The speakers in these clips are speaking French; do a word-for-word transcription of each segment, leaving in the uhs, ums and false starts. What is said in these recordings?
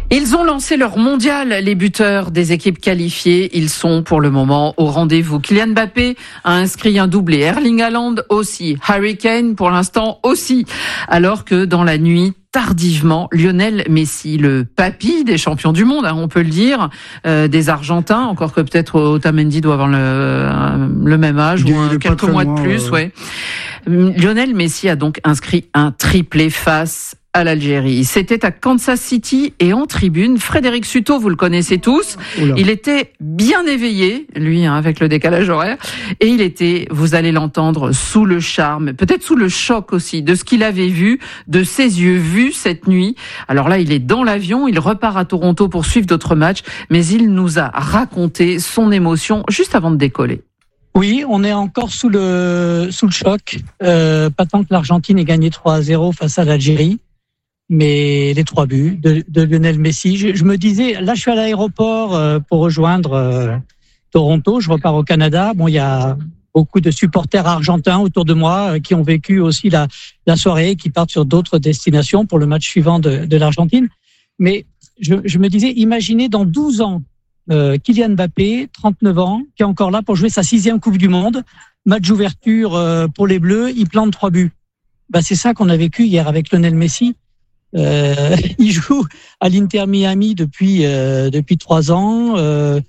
Ils ont lancé leur mondial, les buteurs des équipes qualifiées. Ils sont pour le moment au rendez-vous. Kylian Mbappé a inscrit un doublé. Erling Haaland aussi. Harry Kane pour l'instant aussi. Alors que dans la nuit, tardivement, Lionel Messi, le papy des champions du monde, hein, on peut le dire, euh, des Argentins, encore que peut-être Otamendi doit avoir le, le même âge il ou un, quelques mois de plus. Euh... Ouais. Lionel Messi a donc inscrit un triplé face à l'Algérie. C'était à Kansas City et en tribune. Frédéric Sutot, vous le connaissez tous. Oula. Il était bien éveillé, lui, hein, avec le décalage horaire. Et il était, vous allez l'entendre, sous le charme, peut-être sous le choc aussi, de ce qu'il avait vu, de ses yeux vus cette nuit. Alors là, il est dans l'avion, il repart à Toronto pour suivre d'autres matchs, mais il nous a raconté son émotion juste avant de décoller. Oui, on est encore sous le, sous le choc. Euh, pas tant que l'Argentine ait gagné trois à zéro face à l'Algérie. Mais les trois buts de, de Lionel Messi, je, je me disais, là je suis à l'aéroport euh, pour rejoindre euh, Toronto, je repars au Canada. Bon, il y a beaucoup de supporters argentins autour de moi euh, qui ont vécu aussi la, la soirée, qui partent sur d'autres destinations pour le match suivant de, de l'Argentine. Mais je, je me disais, imaginez dans douze ans, euh, Kylian Mbappé, trente-neuf ans, qui est encore là pour jouer sa sixième Coupe du Monde, match d'ouverture euh, pour les Bleus, il plante trois buts. Bah, c'est ça qu'on a vécu hier avec Lionel Messi. Euh, il joue à l'Inter Miami depuis euh, depuis trois ans euh,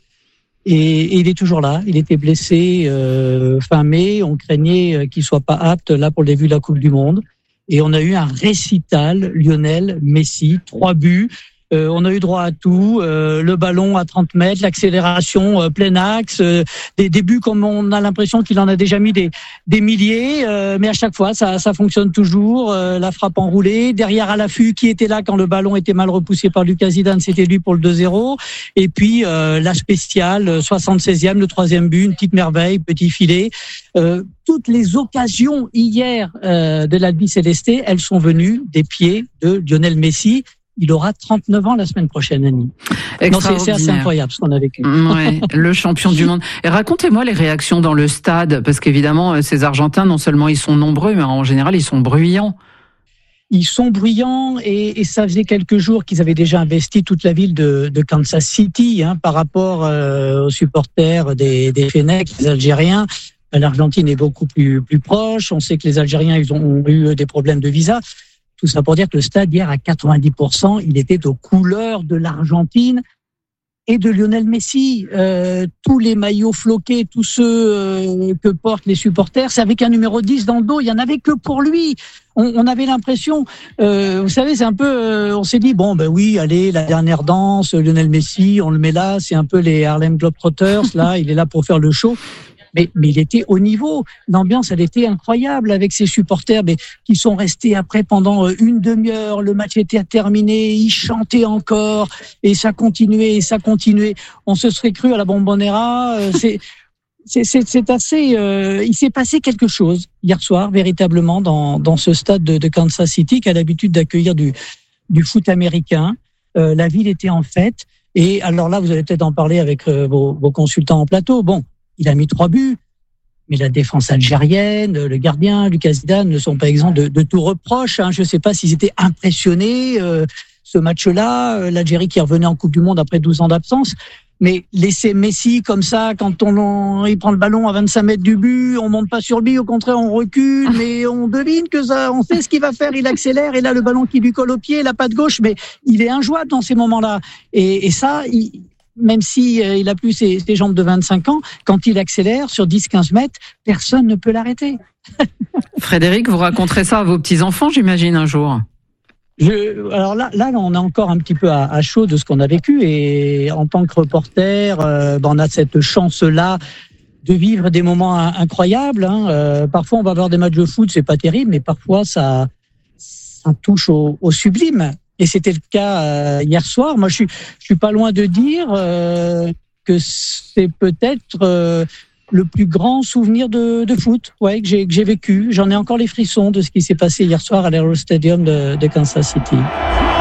et, et il est toujours là. Il était blessé euh, fin mai. On craignait qu'il soit pas apte là pour le début de la Coupe du Monde. Et on a eu un récital Lionel Messi, trois buts. Euh, on a eu droit à tout, euh, le ballon à trente mètres, l'accélération euh, plein axe, euh, des débuts comme on a l'impression qu'il en a déjà mis des, des milliers, euh, mais à chaque fois ça, ça fonctionne toujours, euh, la frappe enroulée, derrière à l'affût, qui était là quand le ballon était mal repoussé par Lucas Zidane, c'était lui pour le deux zéro, et puis euh, la spéciale, soixante-seizième, le troisième but, une petite merveille, petit filet. Euh, toutes les occasions hier euh, de l'Albi Céleste, elles sont venues des pieds de Lionel Messi. Il aura trente-neuf ans la semaine prochaine, Annie. Non, c'est, c'est assez incroyable ce qu'on a vécu. Ouais, le champion du monde. Et racontez-moi les réactions dans le stade, parce qu'évidemment, ces Argentins, non seulement ils sont nombreux, mais en général, ils sont bruyants. Ils sont bruyants et, et ça faisait quelques jours qu'ils avaient déjà investi toute la ville de, de Kansas City hein, par rapport euh, aux supporters des, des Fennecs, les Algériens. L'Argentine est beaucoup plus, plus proche. On sait que les Algériens ils ont eu des problèmes de visa. Tout ça pour dire que le stade, hier, à quatre-vingt-dix pour cent, il était aux couleurs de l'Argentine et de Lionel Messi. Euh, tous les maillots floqués, tous ceux euh, que portent les supporters, c'est avec un numéro dix dans le dos. Il y en avait que pour lui. On, on avait l'impression, euh, vous savez, c'est un peu, euh, on s'est dit, bon, ben oui, allez, la dernière danse, Lionel Messi, on le met là, c'est un peu les Harlem Globetrotters, là, il est là pour faire le show. Mais, mais il était au niveau. L'ambiance, elle était incroyable avec ses supporters, mais qui sont restés après pendant une demi-heure. Le match était terminé, ils chantaient encore, et ça continuait, et ça continuait. On se serait cru à la Bombonera. C'est, c'est, c'est, c'est assez. Euh, il s'est passé quelque chose hier soir, véritablement, dans, dans ce stade de, de Kansas City qui a l'habitude d'accueillir du, du foot américain. Euh, la ville était en fête. Et alors là, vous allez peut-être en parler avec euh, vos, vos consultants en plateau. Bon. Il a mis trois buts, mais la défense algérienne, le gardien, Lucas Zidane ne sont pas exempts de, de tout reproche. Hein. Je ne sais pas s'ils étaient impressionnés, euh, ce match-là, euh, l'Algérie qui revenait en Coupe du Monde après douze ans d'absence. Mais laisser Messi comme ça, quand on, on il prend le ballon à vingt-cinq mètres du but, on monte pas sur lui, au contraire on recule, mais on devine que ça, on sait ce qu'il va faire, il accélère, et là le ballon qui lui colle au pied, la patte gauche, mais il est injouable dans ces moments-là. Et, et ça, il... même si euh, il a plus ses, ses jambes de vingt-cinq ans, quand il accélère sur dix à quinze mètres, personne ne peut l'arrêter. Frédéric, vous raconterez ça à vos petits-enfants, j'imagine, un jour. Je, alors là, là, on est encore un petit peu à, à chaud de ce qu'on a vécu, et en tant que reporter, euh, ben on a cette chance-là de vivre des moments incroyables. Hein. Euh, parfois, on va voir des matchs de foot, c'est pas terrible, mais parfois, ça, ça touche au, au sublime. Et c'était le cas euh, hier soir. Moi, je suis, je suis pas loin de dire euh, que c'est peut-être euh, le plus grand souvenir de, de foot, ouais, que j'ai, que j'ai vécu. J'en ai encore les frissons de ce qui s'est passé hier soir à l'Aero Stadium de, de Kansas City.